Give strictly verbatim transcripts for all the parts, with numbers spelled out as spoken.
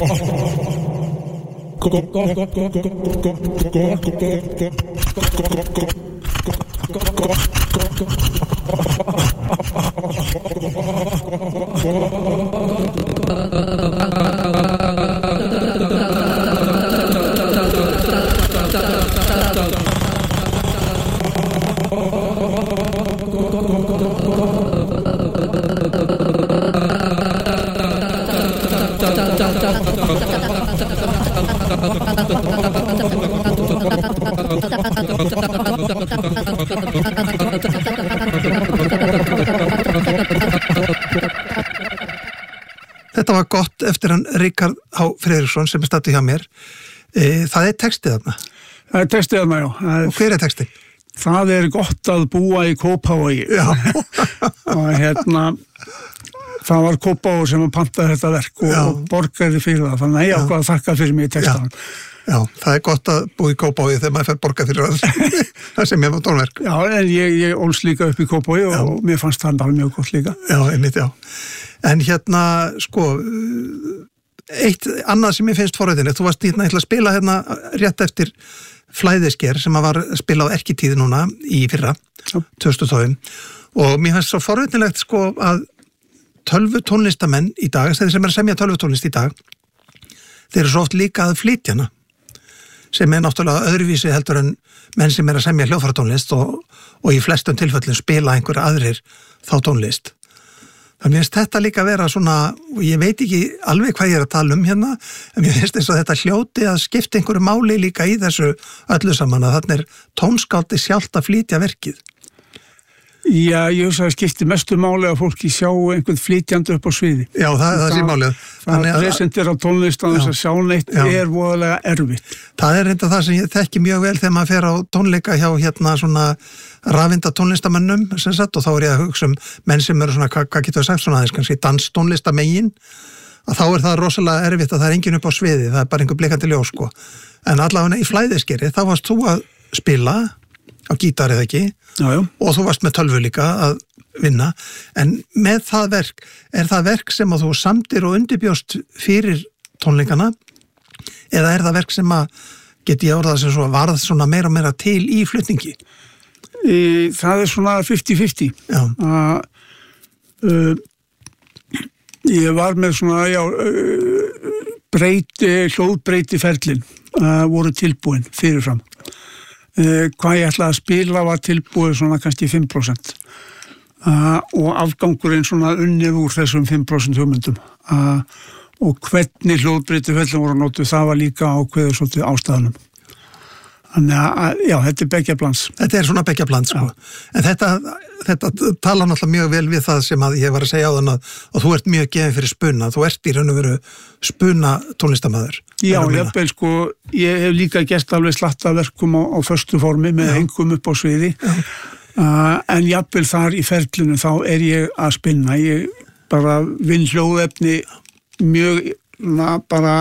Þetta var gott eftir hann Ríkharð H. Friðriksson sem er stattur hjá mér. E, það er textið þarna. Það er textið þarna, já. Er, og hver er textið? Það er gott að búa í Kópavogi. Já. Og hérna, það var Kópavogur sem pantaði þetta verk og, og borgaði fyrir það. Þannig að ég ákvað að þakka fyrir mig í textan. Já, það er gott að búa í Kópavogi þegar maður fer borgað fyrir það. Það sem ég var tónverk. Já, en ég, ég ólst líka upp í Kópavogi og, og mér fannst það alveg mjög gott líka. Já, einmitt, já. En hérna, sko, eitt annað sem ég finnst forræðinni, þú varst hérna að spila hérna rétt eftir Flæðisker sem að var spila á Erkitíð núna í fyrra, tvö þúsund og tólf, og mér finnst svo forræðinlegt sko að tölvu tónlistamenn í dag, þeir sem er að semja tölvu tónlist í dag, þeir eru svo oft líka að flytjana, sem er náttúrulega öðruvísi heldur en menn sem er að semja hljóðfæratónlist og, og í flestum tilfellum spila einhverja aðrir þá tónlist. Þannig að þetta líka vera svona, og ég veit ekki alveg hvað ég er að tala um hérna, en ég finnst eins og þetta hljóti að skipta einhverju máli líka í þessu öllu saman, að þarna er tónskáldi sjálft að flytja verkið. Já, ég hugsa að skipti mestu máli að fólki sjá einhvern flytjandi upp á sviði. Já, það, það sé málið. Það að presentera tónlist að þess að sjá neitt já. Er voðalega erfitt. Það er reynda það sem ég þekki mjög vel þegar maður fer á tónleika hjá hérna svona rafinda tónlistamönnum, sem sagt, og þá er ég að hugsa um menn sem eru svona, hvað, hvað getur við sagt, svona aðeins kannski danstónlistamegin, að þá er það rosalega erfitt að það er enginn upp á sviði, það er bara einhver blikandi ljós, sko. En allavega í Flæðiskeri, þá varst þú að spila á gítar eða ekki, já, já. Og þú varst með tölvu líka að vinna, en með það verk, er það verk sem að þú samdir og undirbjóst fyrir tónleikana, eða er það verk sem að, geti ég orðað sem svo varð svona meira og meira til í flutningi? Í, það er svona fifty fifty. Já. Uh, uh, ég var með svona, já, uh, breyti, hljóðbreyti ferlin, uh, voru tilbúin fyrirfram. Uh, hvað ég ætlaði að spila var tilbúið svona kannski fimm prósent uh, og afgangurinn svona unnið úr þessum fimm prósent hugmyndum uh, og hvernig hljóðbreyti ferlin voru notuð, það var líka ákveður svolítið ástæðanum. Þannig að, já, þetta er beggjablans. Þetta er svona beggjablans, sko. En þetta, þetta tala náttúrulega mjög vel við það sem að ég var að segja á þann að, að þú ert mjög gefin fyrir spuna. Þú ert í raun og veru spuna tónlistamæður. Já, jafnvel, sko, ég hef líka gert alveg slatta verkum á, á föstu formi með já. Hengum upp á sviði. Uh, en jafnvel þar í ferlinu þá er ég að spinna. Ég bara vinn hljóðefni mjög, na, bara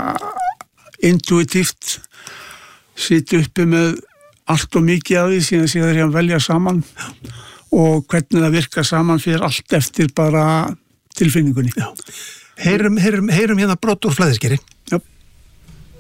intuitíft, sitt uppi með allt og mikið af því síðan síðan ég að velja saman og hvernig það virka saman fyrir allt eftir bara tilfinningunni. Já. Heyrum, heyrum, heyrum hérna brot úr Flæðiskeri. Já.